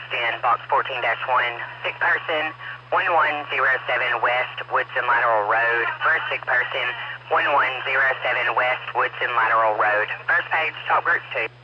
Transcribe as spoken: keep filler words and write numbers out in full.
in box fourteen dash one. Sick person, one one zero seven West Woodson Lateral Road. First sick person, one one zero seven West Woodson Lateral Road. First page, top group two.